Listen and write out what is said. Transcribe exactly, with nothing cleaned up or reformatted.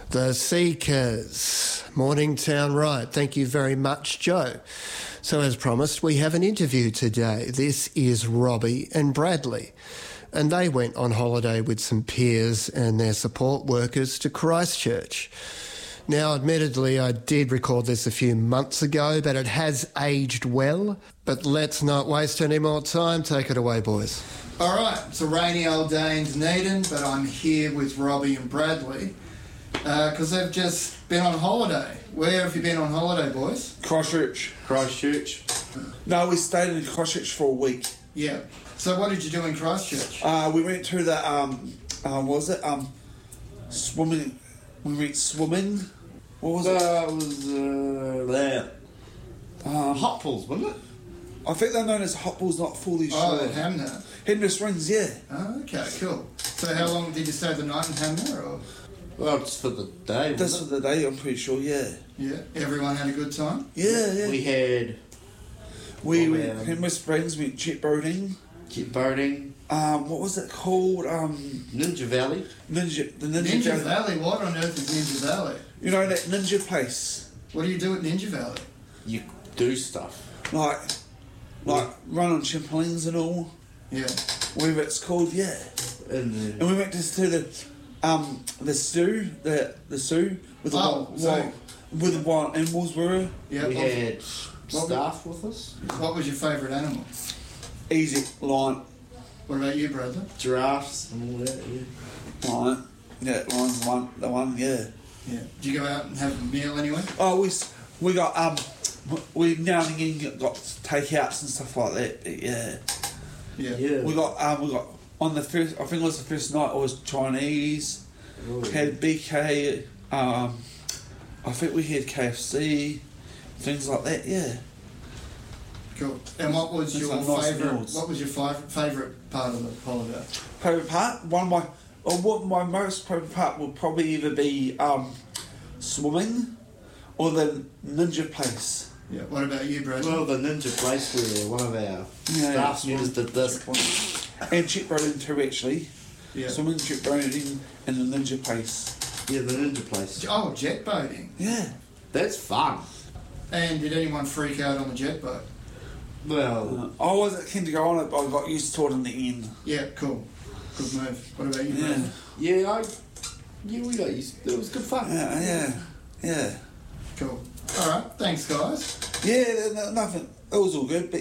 The Seekers, Morningtown Riot. Thank you very much, Joe. So as promised, we have an interview today. This is Robbie and Bradley, and they went on holiday with some peers and their support workers to Christchurch. Now, admittedly, I did record this a few months ago, but it has aged well. But let's not waste any more time. Take it away, boys. All right, it's a rainy old day in Dunedin, but I'm here with Robbie and Bradley because uh, they've just been on holiday. Where have you been on holiday, boys? Christchurch. Christchurch. No, we stayed in Christchurch for a week. Yeah. So what did you do in Christchurch? Uh, we went to the, um, uh, what was it? Um, swimming. We went swimming. What was it? That was, uh, there. Um, Hot pools, wasn't it? I think they're known as hot pools, not fully Oh, sure. at Hamner. Hamner Springs, yeah. Oh, okay, cool. So how long did you stay the night in Hamner? Or? Well, just for the day, wasn't That's for the day, I'm pretty sure, yeah. Yeah. Everyone had a good time? Yeah, yeah. We had We Oh, went man. Hamner Springs, we went jet boating. jet boating, Um, what was it called? Um, Ninja Valley. Ninja, the Ninja, Ninja Valley. Valley? What on earth is Ninja Valley? You know that ninja place? What do you do at Ninja Valley? You do stuff. Like, like run on trampolines and all. Yeah. Whatever it's called, yeah. And And then we went to, to the um the zoo, the the zoo with the Oh, wild, zoo. wild, with the wild animals were Yeah. we What, had what- staff with us. what was your favourite animal? easy lion, What about you, brother? Giraffes and all that, yeah. lion, yeah, lion's the one, the one, yeah. Yeah. Did you go out and have a meal anyway? Oh, we s- we got um we now and again got takeouts and stuff like that. But yeah, Yeah. Yeah. we got um we got on the first. I think it was the first night. It was Chinese. Oh, yeah. Had B K. Um, I think we had K F C, things like that. Yeah. Cool. And what was That's your like nice favourite? meals. What was your favourite favourite part of the holiday? Favourite part? One of my, or what my most favourite part would probably either be um, swimming, or the ninja place. Yeah. What about you, Bradley? Well, the ninja place where one of our Yeah, staff yeah. members did this. And jet boating too, actually. yeah. Swimming, jet boating, and the ninja place. Yeah, the ninja place. Oh, jet boating. Yeah. That's fun. And did anyone freak out on the jet boat? Well, Uh, I wasn't keen to go on it, but I got used to it in the end. Yeah. Cool. Good move. What about you, Yeah. Bradley? yeah, I, yeah, we got used. It was good fun. Yeah, yeah, yeah. Cool. All right. Thanks, guys. Yeah, no- nothing. It was all good, but